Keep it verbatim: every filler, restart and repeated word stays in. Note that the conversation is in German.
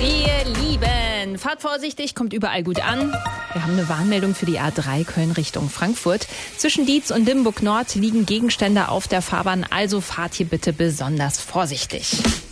Wir lieben. Fahrt vorsichtig, kommt überall gut an. Wir haben eine Warnmeldung für die A drei Köln Richtung Frankfurt. Zwischen Dietz und Limburg Nord liegen Gegenstände auf der Fahrbahn, also fahrt hier bitte besonders vorsichtig.